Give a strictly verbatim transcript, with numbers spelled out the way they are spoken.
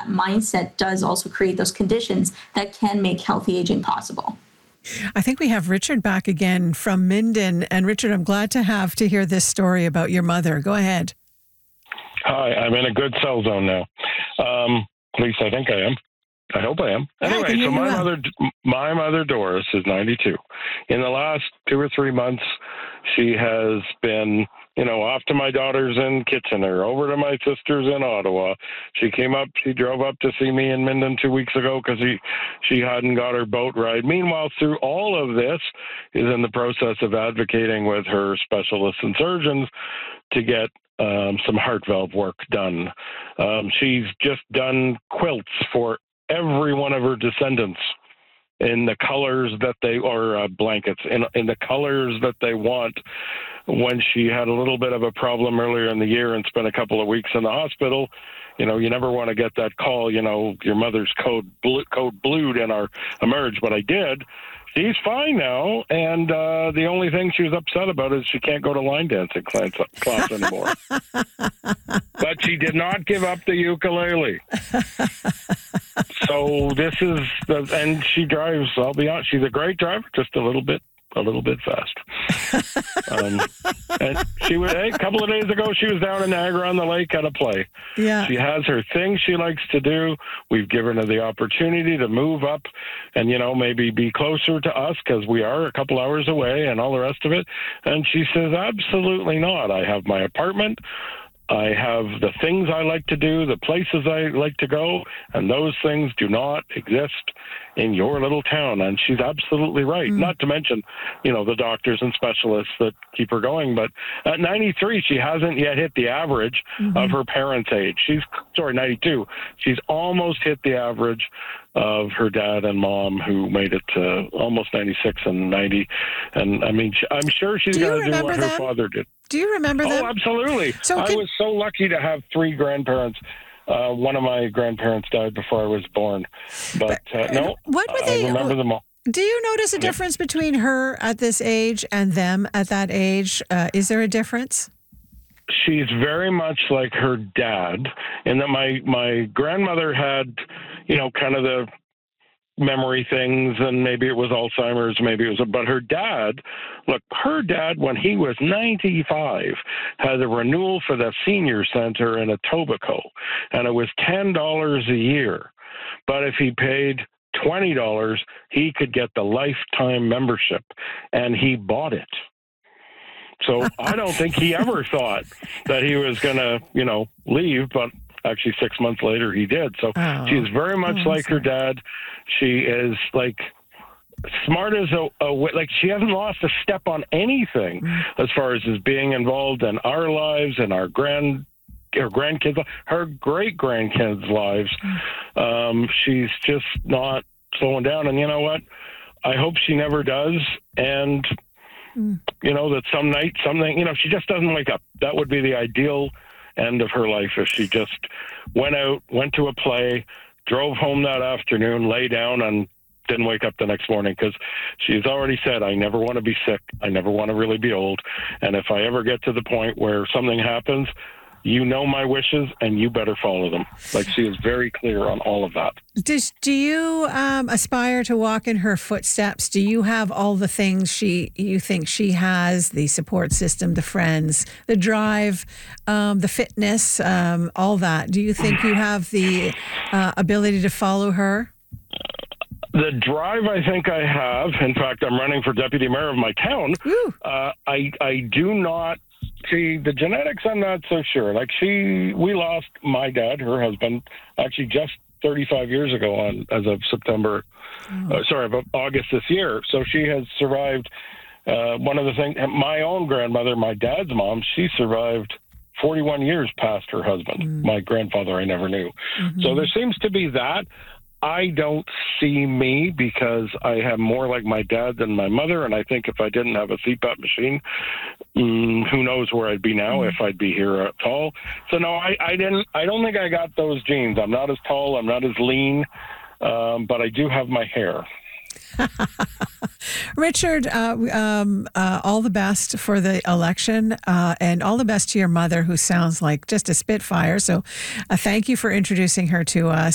that mindset does also create those conditions that can make healthy aging possible. I think we have Richard back again from Minden. And Richard, I'm glad to have to hear this story about your mother. Go ahead. Hi, I'm in a good cell zone now. Um, at least I think I am. I hope I am. Yeah, anyway, I can hear so you my well. mother, my mother Doris is ninety-two. In the last two or three months, she has been, you know, off to my daughters in Kitchener, over to my sisters in Ottawa. She came up, she drove up to see me in Minden two weeks ago because she, she hadn't got her boat ride. Meanwhile, through all of this, is in the process of advocating with her specialists and surgeons to get um, some heart valve work done. Um, she's just done quilts for every one of her descendants in the colors that they, or uh, blankets, in, in the colors that they want. When she had a little bit of a problem earlier in the year and spent a couple of weeks in the hospital, you know, you never want to get that call, you know, your mother's code blue, code blued in our emerge, but I did. She's fine now, and uh, the only thing she was upset about is she can't go to line dancing class, class anymore. But she did not give up the ukulele. So this is the, and she drives, I'll be honest, she's a great driver, just a little bit, a little bit fast. um, and she was, hey, a couple of days ago, she was down in Niagara on the lake at a play. Yeah. She has her thing she likes to do. We've given her the opportunity to move up and, you know, maybe be closer to us because we are a couple hours away and all the rest of it. And she says, absolutely not. I have my apartment. I have the things I like to do, the places I like to go, and those things do not exist in your little town. And she's absolutely right. Mm. Not to mention, you know, the doctors and specialists that keep her going. But at ninety-three, she hasn't yet hit the average mm-hmm. of her parents' age. She's, sorry, ninety-two. She's almost hit the average of her dad and mom, who made it to almost ninety-six and ninety. And I mean, I'm sure she's going to do what them? her father did. Do you remember oh, them? Oh, absolutely. So I can... was so lucky to have three grandparents. Uh, one of my grandparents died before I was born. But, uh, no, what were they, I remember them all. Do you notice a difference yeah. between her at this age and them at that age? Uh, is there a difference? She's very much like her dad in that my, my grandmother had, you know, kind of the memory things, and maybe it was Alzheimer's, maybe it was, but her dad, look, her dad, when he was ninety-five, had a renewal for the senior center in Etobicoke, and it was ten dollars a year. But if he paid twenty dollars, he could get the lifetime membership, and he bought it. So I don't think he ever thought that he was going to, you know, leave, but actually six months later he did. So oh. she's very much oh, like sorry. her dad. She is like smart as a, a, like she hasn't lost a step on anything mm. as far as is being involved in our lives and our grand, her grandkids, her great grandkids' lives. Mm. Um, she's just not slowing down. And you know what? I hope she never does. And, mm. you know, that some night, something, you know, she just doesn't wake up. That would be the ideal end of her life if she just went out, went to a play, drove home that afternoon, lay down, and didn't wake up the next morning, because she's already said, I never want to be sick. I never want to really be old. And if I ever get to the point where something happens, you know my wishes, and you better follow them. Like, she is very clear on all of that. Does, do you um, aspire to walk in her footsteps? Do you have all the things she you think she has, the support system, the friends, the drive, um, the fitness, um, all that? Do you think you have the uh, ability to follow her? The drive, I think I have. In fact, I'm running for deputy mayor of my town. Uh, I I do not see the genetics. I'm not so sure. Like she, we lost my dad, her husband, actually just thirty-five years ago on as of September. Oh. Uh, sorry, about August this year. So she has survived. Uh, one of the things, my own grandmother, my dad's mom, she survived forty-one years past her husband. Mm. My grandfather, I never knew. Mm-hmm. So there seems to be that. I don't see me, because I have more like my dad than my mother, and I think if I didn't have a C PAP machine, um, who knows where I'd be now, mm. if I'd be here at all. So no, I, I didn't. I don't think I got those genes. I'm not as tall. I'm not as lean, um, but I do have my hair. Richard, uh, um, uh, all the best for the election, uh, and all the best to your mother, who sounds like just a spitfire. So uh, thank you for introducing her to us.